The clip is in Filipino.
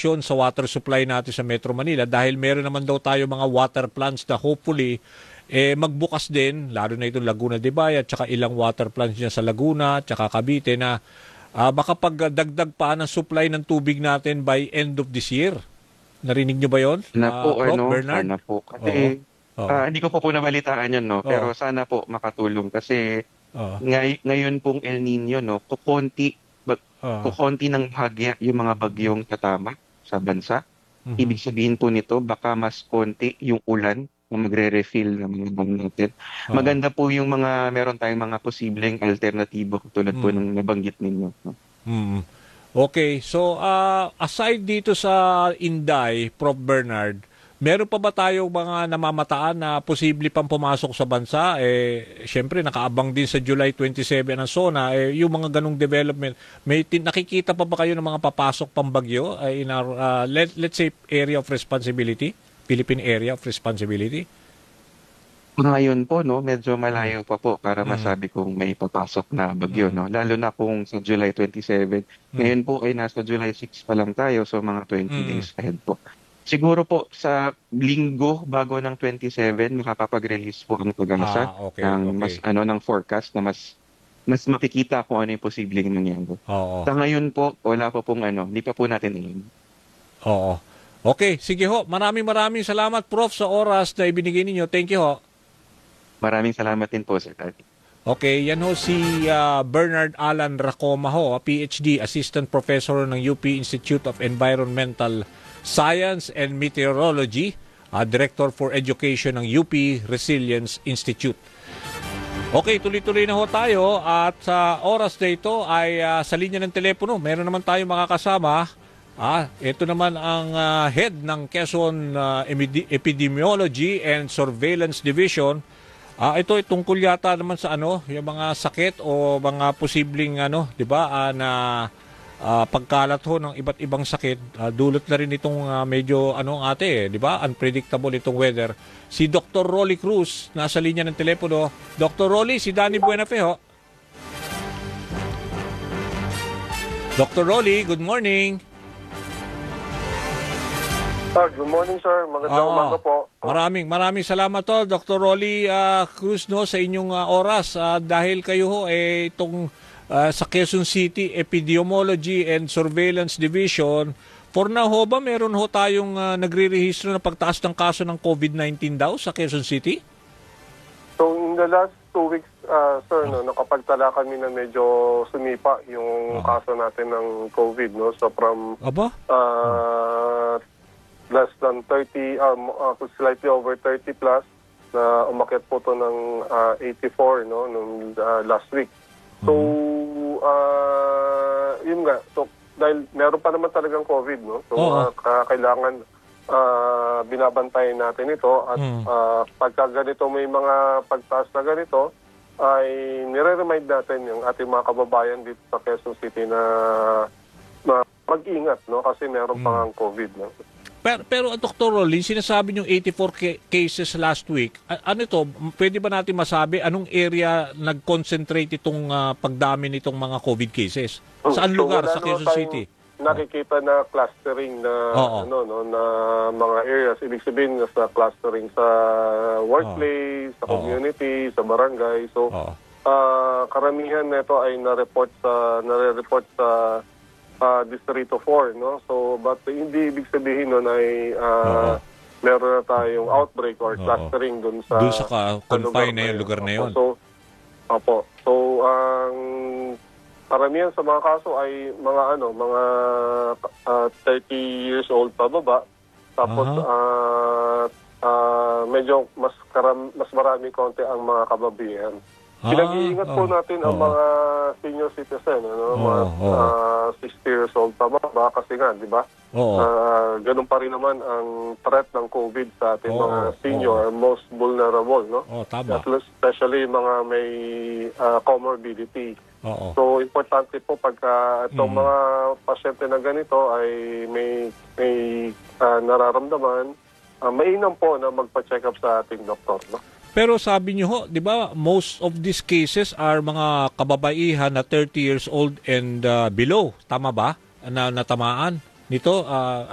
disruption sa water supply natin sa Metro Manila dahil meron naman daw tayo mga water plants na hopefully magbukas din, lalo na itong Laguna de Bay at saka ilang water plants niya sa Laguna at saka Cavite na baka pagdagdag pa ng supply ng tubig natin by end of this year. Narinig niyo ba yun? Sana po, Prof. Bernard? sana po. Kasi hindi ko po nabalitaan yun, no? Pero sana po makatulong kasi ngayon pong El Nino, no, kukonti ng bahagya yung mga bagyong tatama sa bansa. Ibig sabihin po nito, baka mas konti yung ulan na magre-refill ng mga dam natin. Maganda po yung meron tayong mga posibleng alternatibo tulad po ng nabanggit ninyo. No? Okay, so aside dito sa Inday, Prof. Bernard, meron pa ba tayong mga namamataan na posible pang pumasok sa bansa? Siyempre, nakaabang din sa July 27 ang SONA. Yung mga ganong development, nakikita pa ba kayo ng mga papasok pang bagyo in our, let's say, area of responsibility? Philippine Area of Responsibility? Ngayon po, no, medyo malayo pa po para masabi kong may papasok na bagyo. No? Lalo na kung sa July 27. Ngayon po ay nasa July 6 pa lang tayo, so mga 20 days ahead po. Siguro po sa linggo bago ng 27 makapag-release po ang pag-asa ng forecast na mas makikita kung ano yung posibleng nangyari. Sa ngayon po, wala pa pong hindi pa po natin alam. Oo. Okay, sige ho. Maraming salamat, Prof, sa oras na ibinigay ninyo. Thank you ho. Maraming salamat din po, Sir Tati. Okay, yan ho si Bernard Alan Racoma ho, PhD, Assistant Professor ng UP Institute of Environmental Science and Meteorology, Director for Education ng UP Resilience Institute. Okay, tuloy-tuloy na ho tayo at sa oras na ito ay sa linya ng telepono, meron naman tayo makakasama. Ito naman ang head ng Quezon Epidemiology and Surveillance Division. Ito ay tungkol yata naman sa yung mga sakit o mga posibleng di ba, na pagkalat ho ng iba't ibang sakit. Dulot na rin itong medyo di ba, unpredictable itong weather. Si Dr. Rolly Cruz nasa linya ng telepono. Dr. Rolly, si Danny Buenafe ho. Dr. Rolly, good morning. Good morning, sir. Magandang umaga po. Maraming salamat to, Dr. Rolly Cruz, no, sa inyong oras dahil kayo ho itong sa Quezon City Epidemiology and Surveillance Division. For now ho ba meron ho tayong nagre-rehistro na pagtaas ng kaso ng COVID-19 daw sa Quezon City? So in the last 2 weeks, sir, nakapagtala kami na medyo sumipa yung kaso natin ng COVID, no? So from less than 30, slightly over 30 plus, na umakyat po to ng 84, no, nung last week. So, yun nga. So, dahil meron pa naman talagang COVID, no? So, kailangan binabantayan natin ito at pagka ganito may mga pagtaas na ganito, ay nire-remind natin yung ating mga kababayan dito sa Quezon City na mag-ingat, no? Kasi meron pa ang COVID, no? Pero Dr. Rolly, sinasabi niyong 84 cases last week. Ano ito? Pwede ba natin masabi anong area nag-concentrate itong pagdami nitong mga COVID cases? Saan lugar sa Quezon City? Nakikita na clustering na na mga areas. Ibig sabihin sa clustering sa workplace, sa community, sa barangay. So karamihan nito ay nare-report sa Distrito 4, no? So, but hindi ibig sabihin nun ay meron na tayong outbreak or clustering dun sa confine na yung lugar na yun. So, ang karamihan sa mga kaso ay mga 30 years old pababa. Tapos medyo mas marami konti ang mga kababayan. Pinag-iingat po natin ang mga senior citizen, mga 60 years old pababa kasi nga, di ba? Ganun pa rin naman ang threat ng COVID sa ating mga senior, most vulnerable, no? Tama. Especially mga may comorbidity. So, importante po pagka itong mga pasyente na ganito ay may nararamdaman, mainam po na magpa-check up sa ating doktor, no? Pero sabi niyo ho, 'di ba, most of these cases are mga kababaihan na 30 years old and below. Tama ba? Na natamaan nito